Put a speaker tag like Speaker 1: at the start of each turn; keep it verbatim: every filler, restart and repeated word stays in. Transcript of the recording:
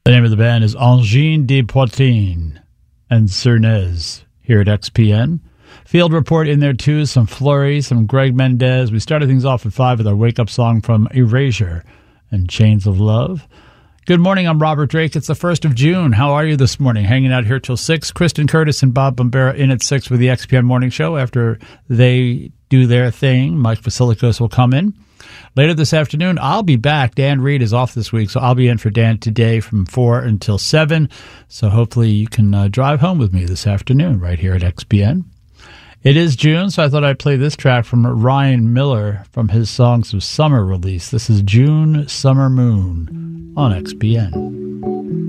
Speaker 1: The name of the band is Engin de Poitrine and Cernez here at X P N. Field Report in there too, some Flurry, some Greg Mendez. We started things off at five with our wake-up song from Erasure and Chains of Love. Good morning, I'm Robert Drake. It's the first of June. How are you this morning? Hanging out here till six. Kristen Curtis and Bob Bombera in at six with the X P N Morning Show. After they do their thing, Mike Vasilikos will come in. Later this afternoon, I'll be back. Dan Reed is off this week, so I'll be in for Dan today from four until seven. So hopefully you can uh, drive home with me this afternoon right here at X P N. It is June, so I thought I'd play this track from Ryan Miller from his Songs of Summer release. This is June Summer Moon on X P N.